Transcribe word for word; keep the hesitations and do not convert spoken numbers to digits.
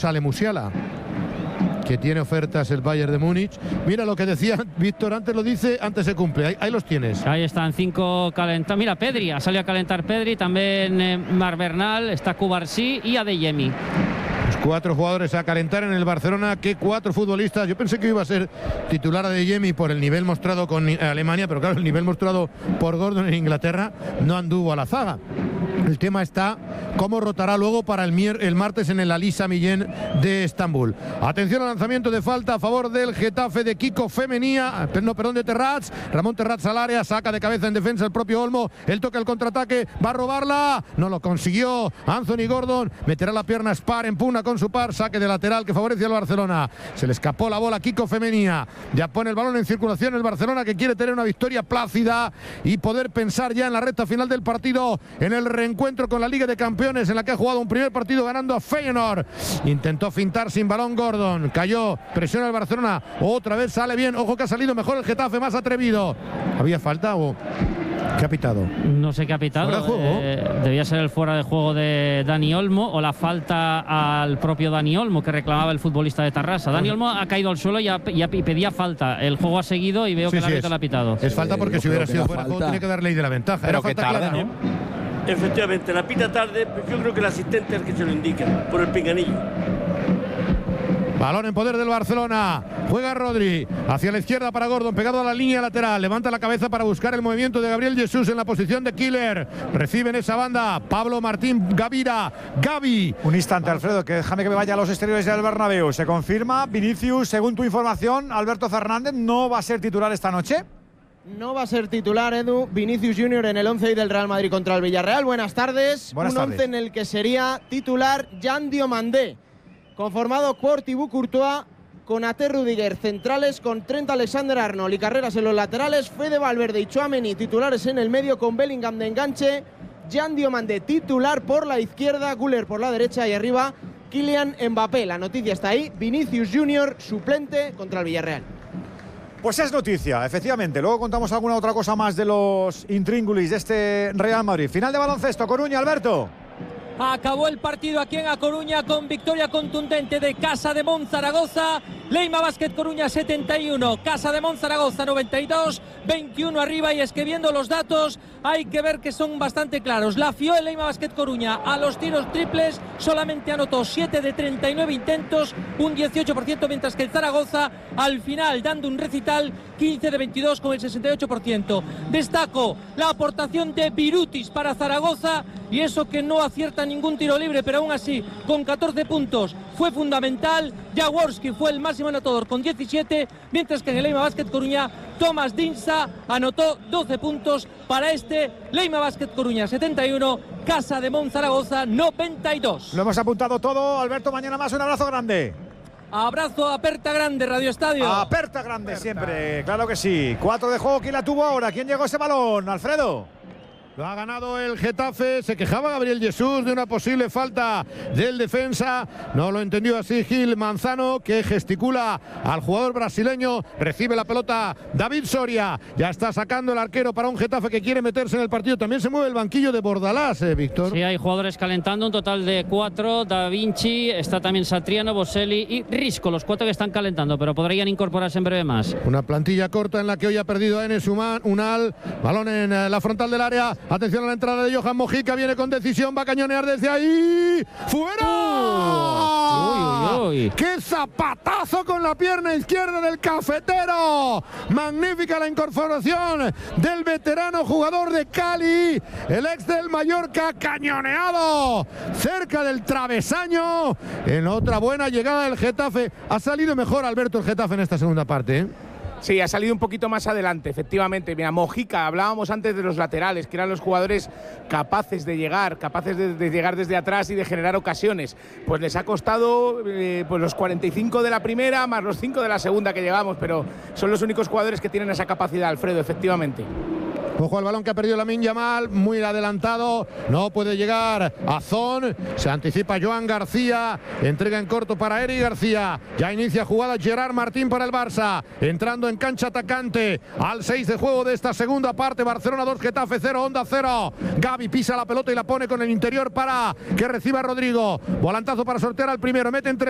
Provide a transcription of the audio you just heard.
sale Musiala, que tiene ofertas el Bayern de Múnich. Mira lo que decía Víctor, antes lo dice, antes se cumple. Ahí, ahí los tienes. Ahí están cinco calentados. Mira, Pedri, ha salido a calentar Pedri, también eh, Mar Bernal, está Cubarsí y Adeyemi. Los cuatro jugadores a calentar en el Barcelona. ¿Qué cuatro futbolistas? Yo pensé que iba a ser titular Adeyemi por el nivel mostrado con Alemania, pero claro, el nivel mostrado por Gordon en Inglaterra no anduvo a la zaga. El tema está cómo rotará luego para el, mier el martes en el Ali Sami Yen de Estambul. Atención al lanzamiento de falta a favor del Getafe de Kiko Femenía, no, perdón, de Terrats. Ramón Terrats al área, saca de cabeza en defensa el propio Olmo. Él toca el contraataque, va a robarla, no lo consiguió. Anthony Gordon meterá la pierna Spar en pugna con su par, saque de lateral que favorece al Barcelona. Se le escapó la bola a Kiko Femenía. Ya pone el balón en circulación el Barcelona, que quiere tener una victoria plácida y poder pensar ya en la recta final del partido, en el reencuentro con la Liga de Campeones, en la que ha jugado un primer partido ganando a Feyenoord. Intentó fintar sin balón Gordon, cayó, presiona el Barcelona, otra vez sale bien. Ojo que ha salido mejor el Getafe, más atrevido. ¿Había falta o qué ha pitado? No sé qué ha pitado. ¿Fuera de juego? Eh, debía ser el fuera de juego de Dani Olmo o la falta al propio Dani Olmo que reclamaba el futbolista de Tarrasa. Dani Olmo ha caído al suelo y, ha, y, ha, y pedía falta. El juego ha seguido y veo sí, que el sí, árbitro le ha pitado. Es falta porque Eh, si hubiera creo que sido la fuera de juego falta. tiene que dar ley de la ventaja. Pero Era que falta tarde, clara, ¿no? Efectivamente, la pita tarde, pero yo creo que el asistente es el que se lo indica, por el pinganillo. Balón en poder del Barcelona. Juega Rodri hacia la izquierda para Gordon, pegado a la línea lateral. Levanta la cabeza para buscar el movimiento de Gabriel Jesús en la posición de killer. Recibe en esa banda Pablo Martín Gavira. Gavi. Un instante, Alfredo, que déjame que me vaya a los exteriores del Bernabéu. Se confirma, Vinicius, según tu información, Alberto Fernández no va a ser titular esta noche. No va a ser titular, Edu, Vinicius junior en el once del Real Madrid contra el Villarreal. Buenas tardes. Buenas Un tardes. once en el que sería titular Jan Diomandé, conformado por Thibaut Courtois, con Ate Rudiger centrales, con Trent Alexander-Arnold y Carreras en los laterales, Fede Valverde y Tchouaméni titulares en el medio, con Bellingham de enganche, Jan Diomandé titular por la izquierda, Güler por la derecha y arriba Kylian Mbappé. La noticia está ahí, Vinicius junior suplente contra el Villarreal. Pues es noticia, efectivamente. Luego contamos alguna otra cosa más de los intríngulis de este Real Madrid. Final de baloncesto, Coruña, Alberto. Acabó el partido aquí en A Coruña con victoria contundente de Casa de Monzaragoza. Leima Basket Coruña setenta y uno, Casa de Monzaragoza noventa y dos, veintiuno arriba. Y es que viendo los datos hay que ver que son bastante claros. La F I O el Leima Basket Coruña a los tiros triples solamente anotó siete de treinta y nueve intentos, un dieciocho por ciento, mientras que el Zaragoza al final dando un recital quince de veintidós con el sesenta y ocho por ciento. Destaco la aportación de Birutis para Zaragoza, y eso que no acierta ningún tiro libre, pero aún así con catorce puntos fue fundamental. Jaworski fue el máximo anotador con diecisiete, mientras que en el Leima Basket Coruña Tomás Dinsa anotó doce puntos para este Leima Basket Coruña setenta y uno, Casa de Monzaragoza noventa y dos. Lo hemos apuntado todo, Alberto. Mañana más, un abrazo grande. Abrazo, aperta grande, Radio Estadio. Aperta grande aperta. Siempre, claro que sí. Cuatro de juego, ¿quién la tuvo ahora? ¿Quién llegó ese balón, Alfredo? Lo ha ganado el Getafe. Se quejaba Gabriel Jesús de una posible falta del defensa. No lo entendió así Gil Manzano, que gesticula al jugador brasileño. Recibe la pelota David Soria. Ya está sacando el arquero para un Getafe que quiere meterse en el partido. También se mueve el banquillo de Bordalás, eh, Víctor. Sí, hay jugadores calentando, un total de cuatro. Da Vinci, está también Satriano, Boselli y Risco, los cuatro que están calentando, pero podrían incorporarse en breve más. Una plantilla corta en la que hoy ha perdido a Enes Unal. Balón en eh, la frontal del área. Atención a la entrada de Johan Mojica, viene con decisión, va a cañonear desde ahí. ¡Fuera! Uh, uy, uy, uy. ¡Qué zapatazo con la pierna izquierda del cafetero! Magnífica la incorporación del veterano jugador de Cali, el ex del Mallorca, cañoneado cerca del travesaño. En otra buena llegada del Getafe. Ha salido mejor, Alberto, el Getafe en esta segunda parte, ¿eh? Sí, ha salido un poquito más adelante, efectivamente. Mira, Mojica, hablábamos antes de los laterales, que eran los jugadores capaces de llegar, capaces de, de llegar desde atrás y de generar ocasiones. Pues les ha costado eh, pues los cuarenta y cinco de la primera, más los cinco de la segunda que llegamos, pero son los únicos jugadores que tienen esa capacidad, Alfredo, efectivamente. Ojo al balón que ha perdido Lamine Yamal, muy adelantado, no puede llegar a Zon, se anticipa Joan García, entrega en corto para Eric García, ya inicia jugada Gerard Martín para el Barça, entrando en cancha atacante al seis de juego de esta segunda parte. Barcelona dos, Getafe cero, Onda cero. Gavi pisa la pelota y la pone con el interior para que reciba Rodrigo, volantazo para sortear al primero, mete entre